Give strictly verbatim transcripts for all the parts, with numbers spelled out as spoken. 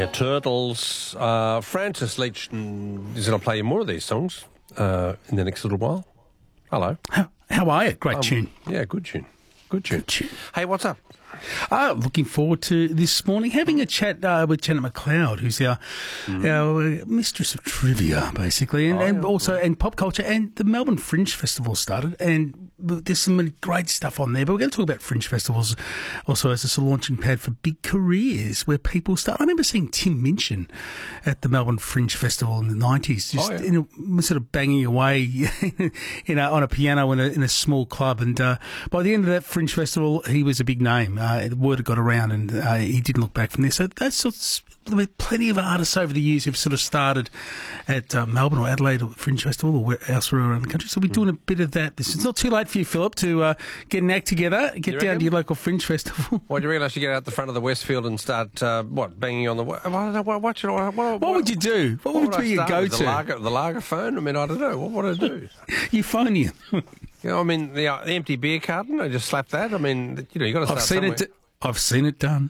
Turtles. Uh, Francis Leach mm, is going to play you more of these songs uh, in the next little while. Hello. How, how are you? Great Um, tune. Yeah, good tune. Good tune. Good tune. Hey, what's up? Uh, looking forward to this morning, having a chat uh, with Janet McLeod, who's our, mm. our uh, mistress of trivia, basically, and, Oh, and yeah. also and pop culture. And the Melbourne Fringe Festival started, and there's some great stuff on there. But we're going to talk about Fringe Festivals also as a launching pad for big careers where people start. I remember seeing Tim Minchin at the Melbourne Fringe Festival in the nineties, just Oh, yeah. in a, sort of banging away you know, on a piano in a, in a small club. And uh, by the end of that Fringe Festival, he was a big name. Uh, the word had got around, and uh, he didn't look back from there. So that's sort of, I mean, plenty of artists over the years who've sort of started at uh, Melbourne or Adelaide or Fringe Festival or where, elsewhere around the country. So we're doing a bit of that. It's not too late for you, Philip, to uh, get an act together, get You down reckon? to your local Fringe Festival. What do you reckon I should get out the front of the Westfield and start, uh, what, banging on the... What, what, what, what, should I, what, What would you do? What, what would would I be your start with? go-to? The lager, the lager phone? I mean, I don't know. What would I do? You phone you. You know, I mean, the, uh, the empty beer carton, I just slap that. I mean, you know, you got to start I've seen somewhere. it. d- I've seen it done.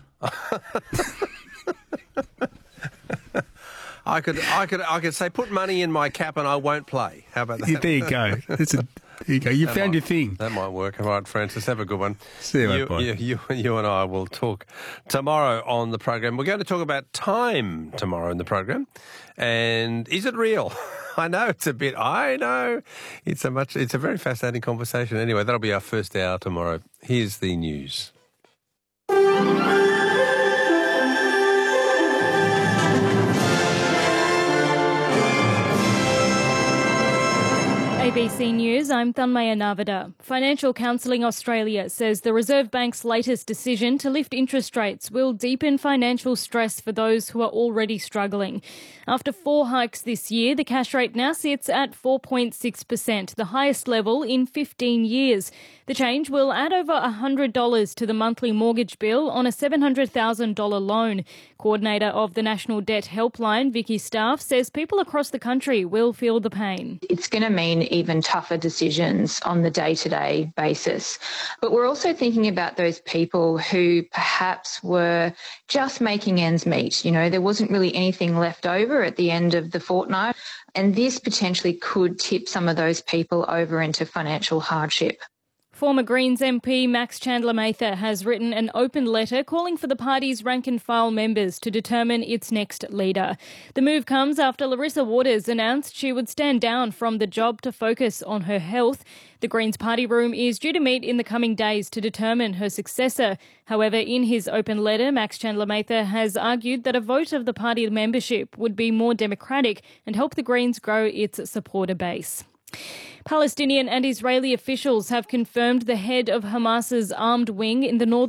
I could, I could, I could say, put money in my cap and I won't play. How about that? Yeah, there you go. That's a, there you go. You That found might- your thing. That might work. All right, Francis, have a good one. See you, mate, you, bye. you, you, you and I will talk tomorrow on the program. We're going to talk about time tomorrow in the program. And is it real? I know it's a bit, I know. It's a much, it's a very fascinating conversation. Anyway, that'll be our first hour tomorrow. Here's the news. A B C News, I'm Thanmaya Navada. Financial Counselling Australia says the Reserve Bank's latest decision to lift interest rates will deepen financial stress for those who are already struggling. After four hikes this year, the cash rate now sits at four point six percent, the highest level in fifteen years. The change will add over one hundred dollars to the monthly mortgage bill on a seven hundred thousand dollars loan. Coordinator of the National Debt Helpline, Vicky Staff, says people across the country will feel the pain. It's going to mean even tougher decisions on the day-to-day basis. But we're also thinking about those people who perhaps were just making ends meet. You know, there wasn't really anything left over at the end of the fortnight, and this potentially could tip some of those people over into financial hardship. Former Greens M P Max Chandler-Mather has written an open letter calling for the party's rank-and-file members to determine its next leader. The move comes after Larissa Waters announced she would stand down from the job to focus on her health. The Greens party room is due to meet in the coming days to determine her successor. However, in his open letter, Max Chandler-Mather has argued that a vote of the party membership would be more democratic and help the Greens grow its supporter base. Palestinian and Israeli officials have confirmed the head of Hamas's armed wing in the northern